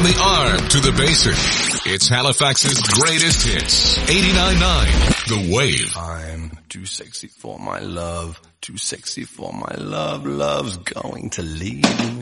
From the arm to the baser, it's Halifax's greatest hits. 89.9 The Wave. I'm too sexy for my love, too sexy for my love, love's going to leave me.